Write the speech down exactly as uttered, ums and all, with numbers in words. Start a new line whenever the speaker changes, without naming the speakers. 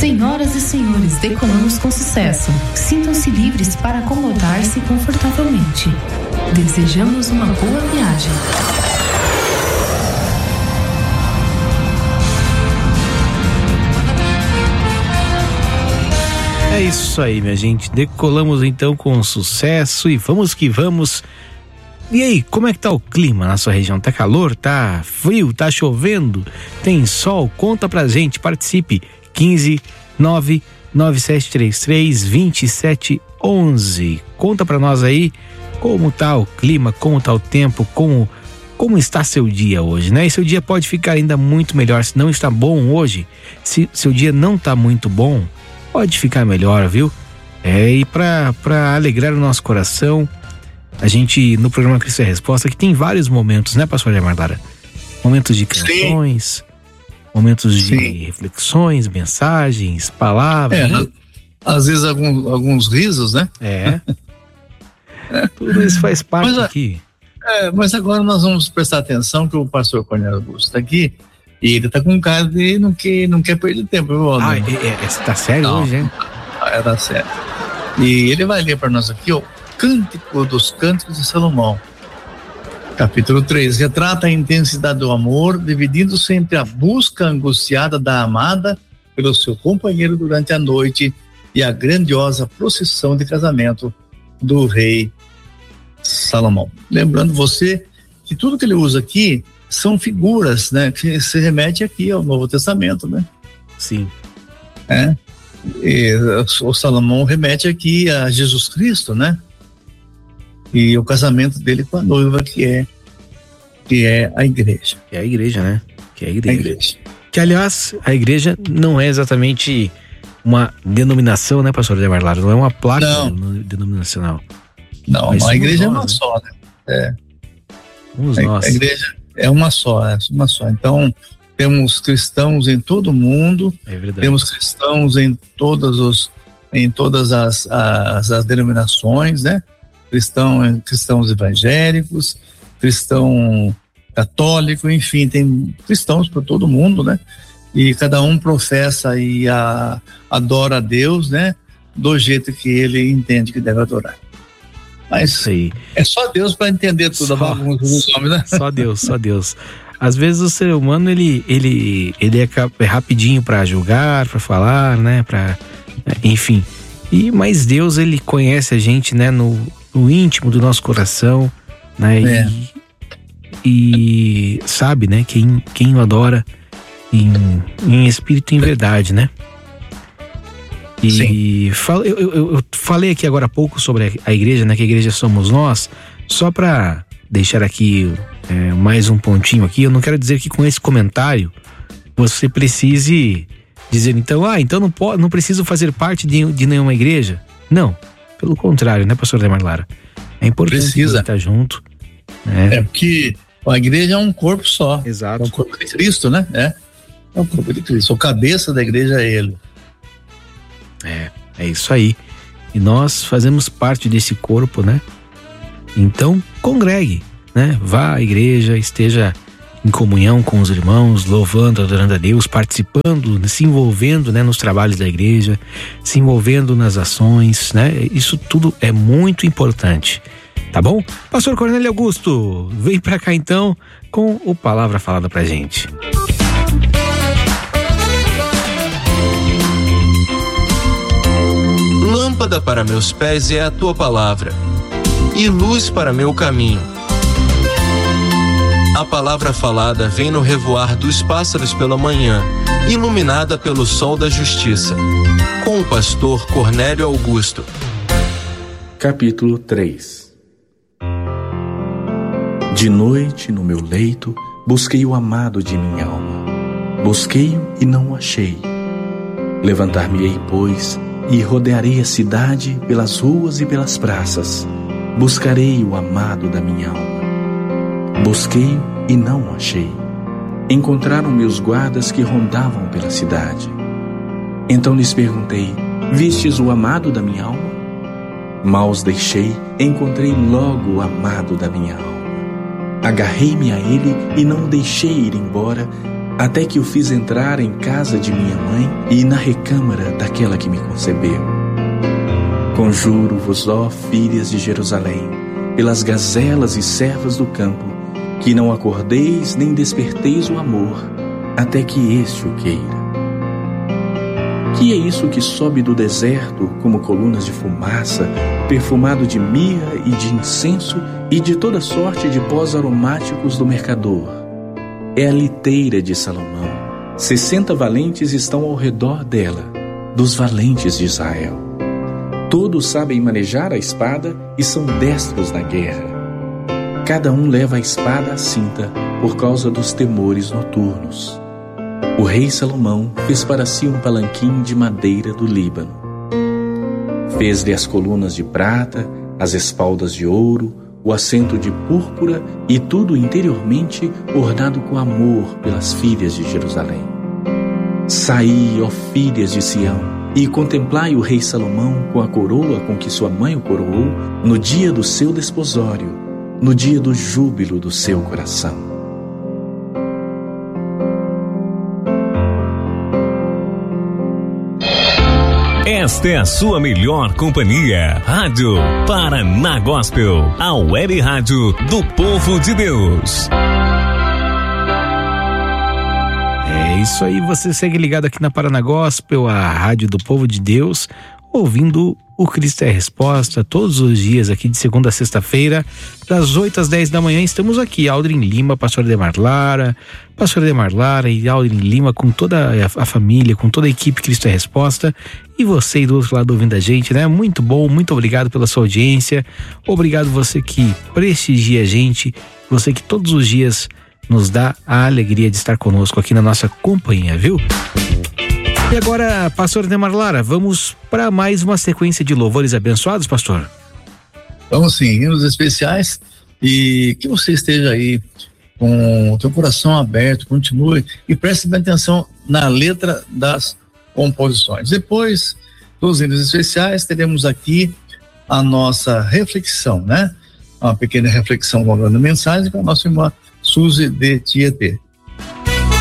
Senhoras e senhores, decolamos com sucesso. Sintam-se livres para acomodar-se confortavelmente. Desejamos uma boa viagem.
É isso aí, minha gente. Decolamos então com sucesso e vamos que vamos. E aí, como é que tá o clima na sua região? Tá calor? Tá frio? Tá chovendo? Tem sol? Conta pra gente, participe. quinze nove nove sete três três dois sete um um. Conta pra nós aí como tá o clima, como tá o tempo, como, como está seu dia hoje, né? E seu dia pode ficar ainda muito melhor. Se não está bom hoje, se seu dia não tá muito bom, pode ficar melhor, viu? É, e pra, pra alegrar o nosso coração, a gente, no programa Cristo é Resposta, que tem vários momentos, né, pastor Ademar Lara? Momentos de canções, sim, momentos de sim, reflexões, mensagens, palavras.
É, né? Às vezes alguns, alguns risos, né?
É. Tudo isso faz parte mas, aqui.
É, mas agora nós vamos prestar atenção que o pastor Cornélio Augusto está aqui e ele está com cara de não quer, não quer perder tempo. Viu,
ah, é, é, tá sério não, hoje, hein?
É, tá sério. E ele vai ler para nós aqui o Cântico dos Cânticos de Salomão. Capítulo três, retrata a intensidade do amor, dividindo-se entre a busca angustiada da amada pelo seu companheiro durante a noite e a grandiosa procissão de casamento do rei Salomão. Lembrando você que tudo que ele usa aqui são figuras, né, que se remete aqui ao Novo Testamento, né?
Sim.
É. E o Salomão remete aqui a Jesus Cristo, né? E o casamento dele com a noiva, que é que é a igreja.
É a igreja, né? Que é a igreja.
A igreja.
Que, aliás, a igreja não é exatamente uma denominação, né, pastor Ademar Lara? Não é uma placa não. denominacional.
Não, mas a igreja nós, é uma né? só, né? É.
Somos
a,
nós.
A igreja é uma só, é uma só. Então, temos cristãos em todo o mundo.
É verdade.
Temos cristãos em todas, os, em todas as, as, as denominações, né? Cristão, cristãos evangélicos, cristão católico, enfim, tem cristãos para todo mundo, né? E cada um professa e a, adora a Deus, né? Do jeito que ele entende que deve adorar. Mas Sim. é só Deus para entender tudo,
só,
a bagunça dos homens, né?
Só Deus, só Deus. Às vezes o ser humano, ele, ele, ele é, é rapidinho para julgar, para falar, né? Pra, enfim. E, mas Deus, ele conhece a gente, né? No, no íntimo do nosso coração, né?
É.
E, e sabe, né? Quem, quem o adora em, em espírito e em verdade, né? E fal, eu, eu, eu falei aqui agora há pouco sobre a igreja, né? Que a igreja somos nós. Só para deixar aqui é, mais um pontinho aqui, eu não quero dizer que com esse comentário você precise dizer, então, ah, então não, pode, não preciso fazer parte de, de nenhuma igreja. Não, pelo contrário, né, pastor Ademar Lara? É importante
Precisa.
estar junto. Né?
É porque a igreja é um corpo só.
Exato.
É o corpo de Cristo, né? É, é o corpo de Cristo. O cabeça da igreja é ele.
É, é isso aí. E nós fazemos parte desse corpo, né? Então, congregue, né? Vá à igreja, esteja em comunhão com os irmãos, louvando, adorando a Deus, participando, se envolvendo, né, nos trabalhos da igreja, se envolvendo nas ações, né? Isso tudo é muito importante, tá bom? Pastor Cornélio Augusto, vem pra cá então com o Palavra Falada pra gente.
Lâmpada para meus pés é a tua palavra e luz para meu caminho. A palavra falada vem no revoar dos pássaros pela manhã, iluminada pelo sol da justiça. Com o pastor Cornélio Augusto.
Capítulo três. De noite, no meu leito, busquei o amado de minha alma. Busquei-o e não o achei. Levantar-me-ei, pois, e rodearei a cidade pelas ruas e pelas praças. Buscarei o amado da minha alma. Busquei-o e não o achei. Encontraram-me os guardas que rondavam pela cidade. Então lhes perguntei: vistes o amado da minha alma? Mal os deixei, encontrei logo o amado da minha alma. Agarrei-me a ele e não o deixei ir embora, até que o fiz entrar em casa de minha mãe e na recâmara daquela que me concebeu. Conjuro-vos, ó filhas de Jerusalém, pelas gazelas e servas do campo, que não acordeis nem desperteis o amor, até que este o queira. Que é isso que sobe do deserto como colunas de fumaça, perfumado de mirra e de incenso e de toda sorte de pós aromáticos do mercador? É a liteira de Salomão. Sessenta valentes estão ao redor dela, dos valentes de Israel. Todos sabem manejar a espada e são destros na guerra. Cada um leva a espada à cinta por causa dos temores noturnos. O rei Salomão fez para si um palanquim de madeira do Líbano. Fez-lhe as colunas de prata, as espaldas de ouro, o assento de púrpura e tudo interiormente ornado com amor pelas filhas de Jerusalém. Saí, ó filhas de Sião, e contemplai o rei Salomão com a coroa com que sua mãe o coroou no dia do seu desposório, no dia do júbilo do seu coração.
Esta é a sua melhor companhia. Rádio Paraná Gospel, a web rádio do povo de Deus.
É isso aí, você segue ligado aqui na Paraná Gospel, a rádio do povo de Deus, ouvindo o Cristo é a Resposta, todos os dias aqui de segunda a sexta-feira, das oito às dez da manhã. Estamos aqui, Aldrin Lima, pastor Ademar Lara, pastor Ademar Lara e Aldrin Lima, com toda a, a família, com toda a equipe Cristo é a Resposta, e você aí do outro lado ouvindo a gente, né? Muito bom, muito obrigado pela sua audiência, obrigado você que prestigia a gente, você que todos os dias nos dá a alegria de estar conosco aqui na nossa companhia, viu? E agora, pastor Ademar Lara, vamos para mais uma sequência de louvores abençoados, pastor?
Vamos sim, hinos especiais, e que você esteja aí com o teu coração aberto, continue e preste bem atenção na letra das composições. Depois dos hinos especiais, teremos aqui a nossa reflexão, né? Uma pequena reflexão, uma grande mensagem com a nossa irmã Suzy de Tietê.